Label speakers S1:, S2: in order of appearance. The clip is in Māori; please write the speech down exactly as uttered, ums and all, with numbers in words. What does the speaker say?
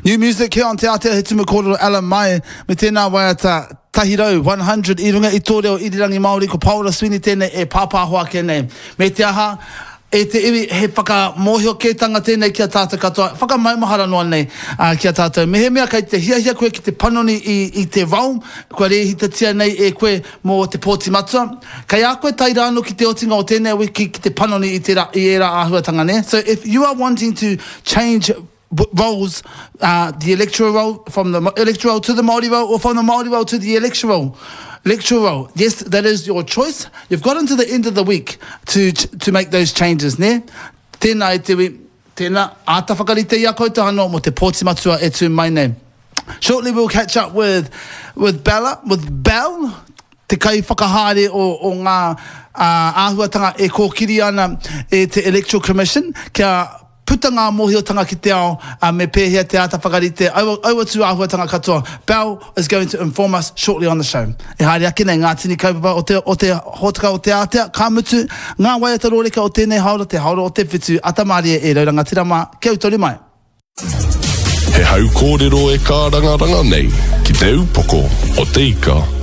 S1: New music here on Te Atea He Tumu Kōrero Alan Mai me tēnā waiata Tahirau one hundred i runga i tō reo irirangi Māori ko Paula Sweeney tēnei e pāpāhoa kēnei. Me te aha e te iwi he whaka mōhio kētanga tēnei kia tātou katoa. Whaka maumahara noa nei uh, kia tātou. Me he mea kai te hiahia koe ki te panoni i, i te rau. Kua rehitatia nei e koe mō te pōti matua. Kai a koe tai rāno ki te otinga o tēnei wiki ki te panoni i, te ra, i era āhuatanga ne. So if you are wanting to change roles, uh, the electoral role, from the electoral to the Māori role, or from the Māori role to the electoral electoral role, yes, that is your choice. You've got until the end of the week to to make those changes, ne? Tēnā e te wi, tēnā āta whakarite ia koutou anō mo te pōti matua e tū mai nei. Shortly we'll catch up with with Bella, with Belle, te kai whakahaere o, o ngā uh, āhuatanga e kōkiri ana e te Electoral Commission, kia puta ngā mōhiotanga ki te ao uh, me pēhea te āta whakarite. Aua tū āhuatanga katoa. Belle is going to inform us shortly on the show. E haere ake nei ngā tini kaupapa o te, o te hotaka o te Atea, ka mutu, ngā waiata rōreka o tēnei haora, te haora o te whitu, atamaria e rauranga tirama, kia utori mai.
S2: He hau kōrero e kā rangaranga nei, ki te upoko o te ika.